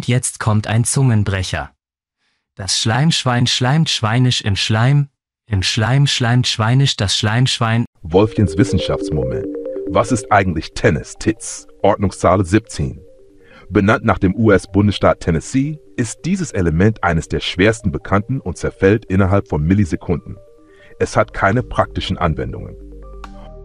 Und jetzt kommt ein Zungenbrecher. Das Schleimschwein schleimt schweinisch im Schleim schleimt schweinisch das Schleimschwein. Wolfchens Wissenschaftsmoment. Was ist eigentlich Tennis, TITS? Ordnungszahl 17. Benannt nach dem US-Bundesstaat Tennessee, ist dieses Element eines der schwersten bekannten und zerfällt innerhalb von Millisekunden. Es hat keine praktischen Anwendungen.